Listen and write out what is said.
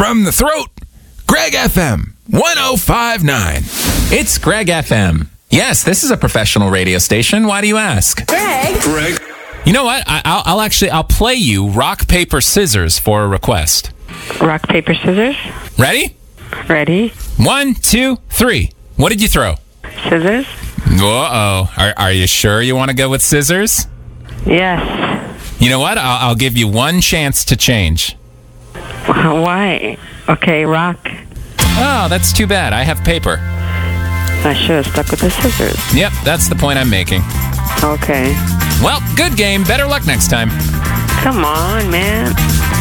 from the throat, Greg FM 105.9. It's Greg FM. Yes, this is a professional radio station. Why do you ask? Greg. You know what? I'll play you rock, paper, scissors for a request. Rock, paper, scissors. Ready? Ready. 1, 2, 3. What did you throw? Scissors. Uh-oh. Are you sure you want to go with scissors? Yes. You know what? I'll give you one chance to change. Why? Okay, rock. Oh, that's too bad. I have paper. I should have stuck with the scissors. Yep, that's the point I'm making. Okay. Well, good game. Better luck next time. Come on, man.